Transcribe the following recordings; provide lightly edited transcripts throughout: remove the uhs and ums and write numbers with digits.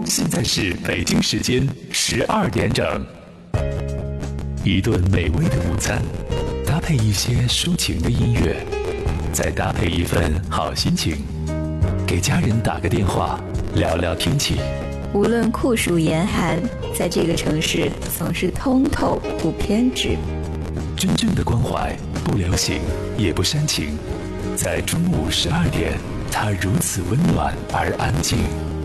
现在是北京时间12点整。一顿美味的午餐，搭配一些抒情的音乐，再搭配一份好心情，给家人打个电话，聊聊天气。 无论酷暑严寒，在这个城市总是通透不偏执。 真正的关怀，不流行也不煽情，在中午12点，它如此温暖而安静。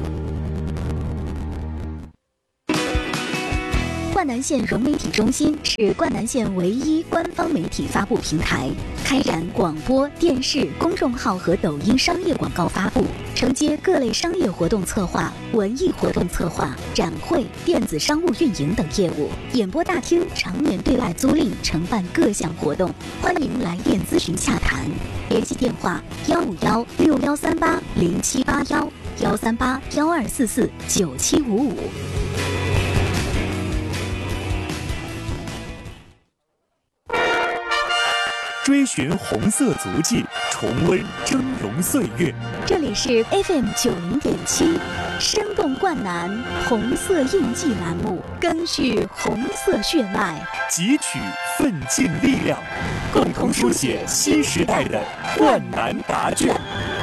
灌南县融媒体中心是灌南县唯一官方媒体发布平台，开展广播、电视、公众号和抖音商业广告发布，承接各类商业活动策划、文艺活动策划、展会、电子商务运营等业务。演播大厅常年对外租赁，承办各项活动，欢迎来电咨询洽谈。联系电话151-6138-0781-138-1244-9755。 追寻红色足迹，重温峥嵘岁月。 这里是 FM90.7，生动灌南红色印记栏目，赓续红色血脉， 汲取奋进力量，共同书写新时代的灌南答卷。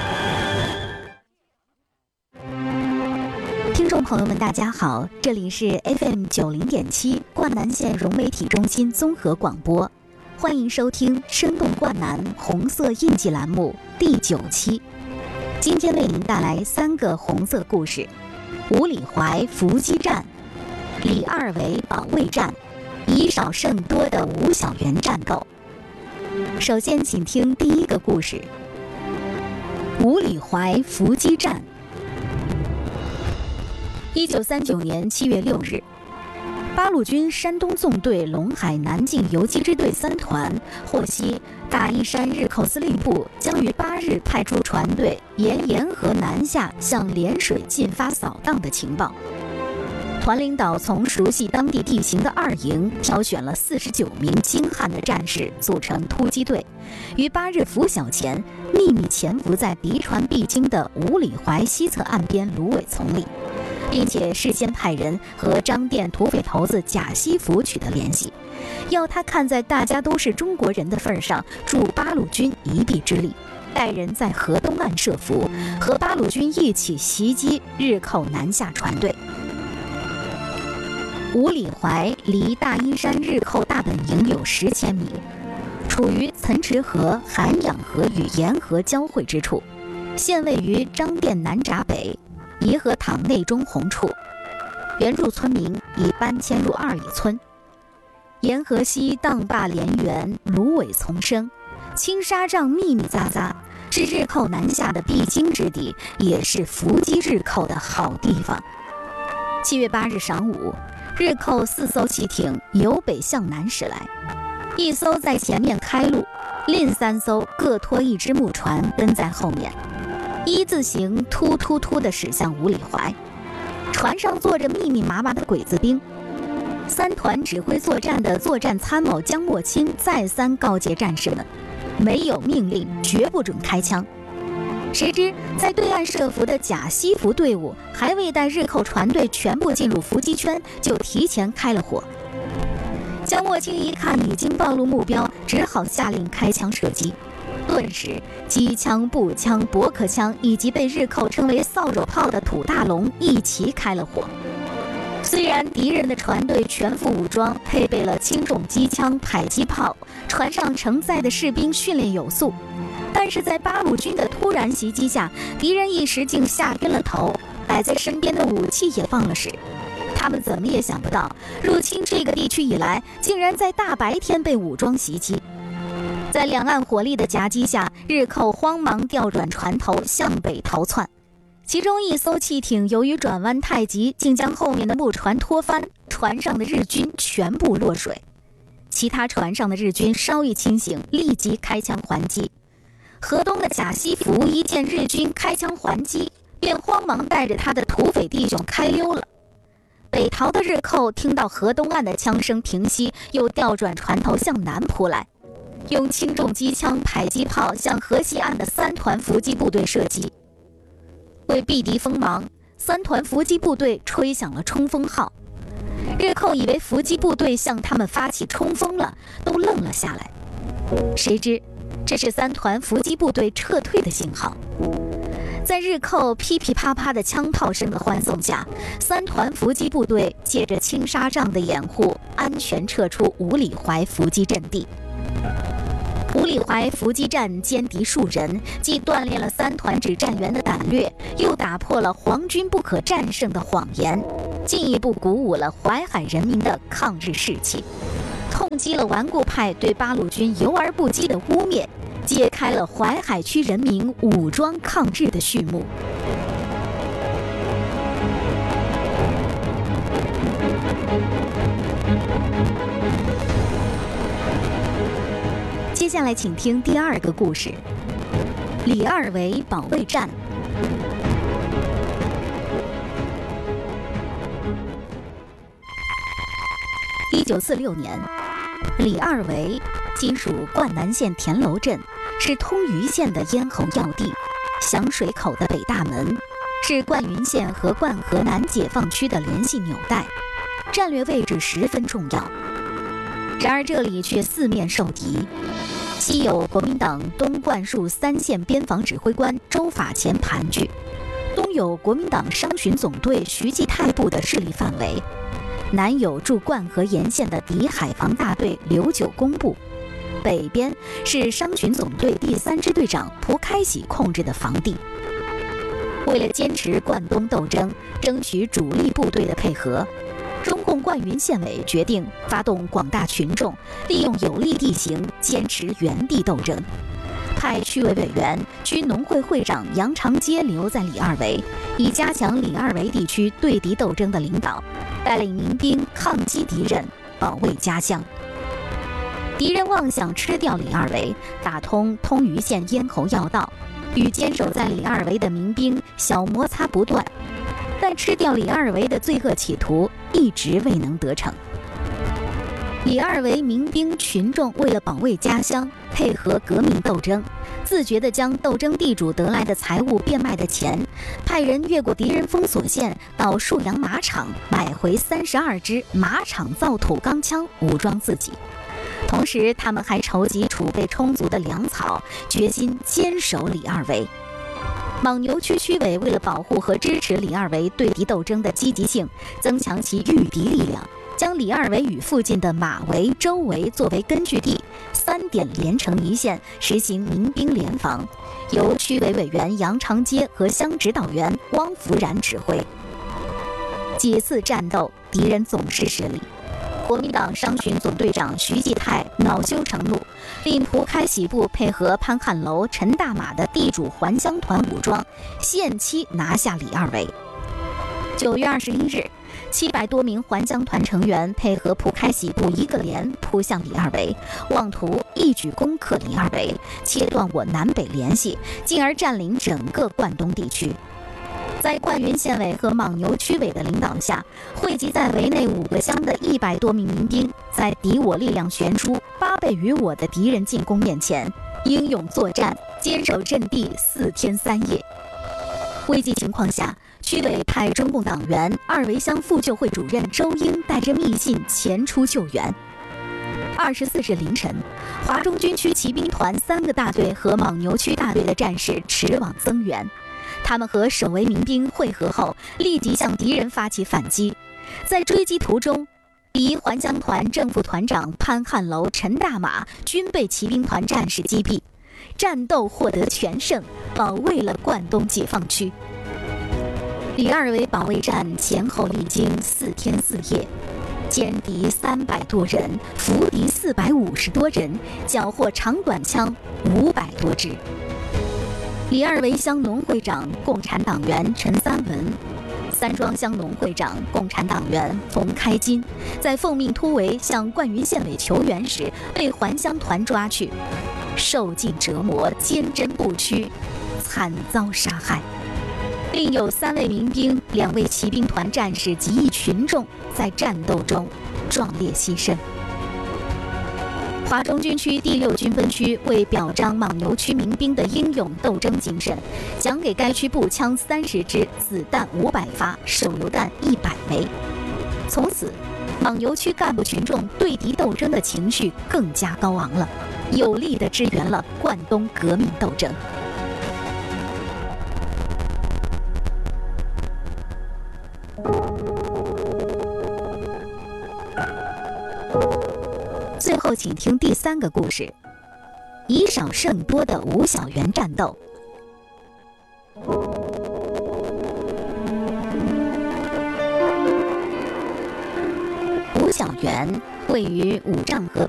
听众朋友们，大家好，这里是 FM90.7灌南县融媒体中心综合广播。欢迎收听《生动灌南红色印记》栏目第9期。今天为您带来3个红色故事：五里淮伏击战、李二围保卫战、以少胜多的吴小元战斗。首先，请听第一个故事：五里淮伏击战。1939年7月6日。八路军山东纵队陇海南进游击支队3团获悉大依山日寇司令部将于8日派出船队沿沿河南下向涟水进发扫荡的情报。团领导从熟悉当地地形的2营挑选了49名精悍的战士组成突击队，于8日拂晓前秘密潜伏在敌船必经的五里淮西侧岸边芦苇丛里，并且事先派人和张店土匪头子贾西福取得联系，要他看在大家都是中国人的份上，助八路军一臂之力，带人在河东岸设伏，和八路军一起袭击日寇南下船队。五里淮离大依山日寇大本营有10千米，处于岑池河、涵养河与沿河交汇之处，现位于张店南闸北、颐和塘内中红处，原住村民已搬迁入2里村。沿河西荡坝连源，芦苇丛生，青纱帐密密匝匝，是日寇南下的必经之地，也是伏击日寇的好地方。7月8日晌午，日寇4艘汽艇由北向南驶来，1艘在前面开路，另3艘各拖一只木船跟在后面，一字形突突突地驶向五里淮。船上坐着密密麻麻的鬼子兵。3团指挥作战的作战参谋江默钦再三告诫战士们，没有命令绝不准开枪。谁知在对岸设伏的贾西福队伍还未待日寇船队全部进入伏击圈，就提前开了火。江默钦一看已经暴露目标，只好下令开枪射击。顿时机枪、步枪、驳壳枪以及被日寇称为扫帚炮的土大龙一齐开了火。虽然敌人的船队全副武装，配备了轻重机枪、迫击炮，船上承载的士兵训练有素，但是在八路军的突然袭击下，敌人一时竟吓晕了头，摆在身边的武器也忘了使。他们怎么也想不到，入侵这个地区以来，竟然在大白天被武装袭击。在两岸火力的夹击下，日寇慌忙调转船头向北逃窜。其中1艘汽艇由于转弯太急，竟将后面的木船拖翻，船上的日军全部落水。其他船上的日军稍一清醒，立即开枪还击。河东的贾西福一见日军开枪还击，便慌忙带着他的土匪弟兄开溜了。北逃的日寇听到河东岸的枪声停息，又调转船头向南扑来，用轻重机枪、迫击炮向河西岸的3团伏击部队射击。为避敌锋芒三团伏击部队吹响了冲锋号。日寇以为伏击部队向他们发起冲锋了，都愣了下来。谁知这是三团伏击部队撤退的信号。在日寇噼噼啪啪的枪炮声的欢送下，三团伏击部队借着青纱帐的掩护，安全撤出五里怀伏击阵地。五里怀伏击战歼敌数人，既锻炼了三团指战员的胆略，又打破了皇军不可战胜的谎言，进一步鼓舞了淮海人民的抗日士气，痛击了顽固派对八路军游而不击的污蔑，揭开了淮海区人民武装抗日的序幕。接下来请听第二个故事：李二维保卫战。1946年，李二维今属灌南县田楼镇，是通榆县的咽喉要地，响水口的北大门，是灌云县和灌河南解放区的联系纽带，战略位置十分重要。然而这里却四面受敌，西有国民党东灌树3县边防指挥官周法前盘踞，东有国民党商巡总队徐继泰部的势力范围，南有驻灌河沿线的敌海防大队刘九公部，北边是商巡总队第3支队长蒲开喜控制的防地。为了坚持灌东斗争，争取主力部队的配合，中共灌云县委决定发动广大群众，利用有利地形坚持原地斗争，派区委委员、区农会会长杨长街留在李二维，以加强李二维地区对敌斗争的领导，带领民兵抗击敌人，保卫家乡。敌人妄想吃掉李二维，打通通榆县咽喉要道，与坚守在李二维的民兵小摩擦不断，但吃掉李二维的罪恶企图一直未能得逞。李二维民兵群众为了保卫家乡，配合革命斗争，自觉地将斗争地主得来的财物变卖的钱，派人越过敌人封锁线，到沭阳马场买回32支马场造土钢枪，武装自己。同时他们还筹集储备充足的粮草，决心坚守李二维。蒙牛区区委为了保护和支持李二维对敌斗争的积极性，增强其御敌力量，将李二维与附近的马围、周围作为根据地，3点连成一线，实行民兵联防，由区委委员杨长街和乡指导员汪福然指挥。几次战斗，敌人总是失利。国民党商巡总队长徐继泰恼羞成怒，令蒲开喜部配合潘汉楼、陈大马的地主还乡团武装，限期拿下李二维。9月21日，700多名还乡团成员配合蒲开喜部一个连扑向李二维，妄图一举攻克李二维，切断我南北联系，进而占领整个灌东地区。在灌云县委和蒙牛区委的领导下，汇集在围内5个乡的100多名民兵，在敌我力量悬殊8倍于我的敌人进攻面前，英勇作战，坚守阵地4天3夜。危急情况下，区委派中共党员二维乡妇救会主任周英带着密信前出救援。24日凌晨，华中军区骑兵团3个大队和蒙牛区大队的战士驰往增援。他们和守卫民兵会合后，立即向敌人发起反击。在追击途中，敌还乡团正副团长潘汉楼、陈大马均被骑兵团战士击毙，战斗获得全胜，保卫了灌东解放区。李二维保卫战前后历经4天4夜，歼敌300多人，俘敌450多人，缴获长短枪500多支。李二维乡农会长共产党员陈三文，三庄乡农会长共产党员冯开金，在奉命突围向灌云县委求援时，被还乡团抓去，受尽折磨，坚贞不屈，惨遭杀害。另有3位民兵、2位骑兵团战士及一群众在战斗中壮烈牺牲。 华中军区第6军分区为表彰蒙牛区民兵的英勇斗争精神，奖给该区步枪30支、子弹500发、手榴弹100枚。从此，蒙牛区干部群众对敌斗争的情绪更加高昂了，有力地支援了贯东革命斗争。最后，请听第3个故事：以少胜多的吴小元战斗。吴小元位于五丈河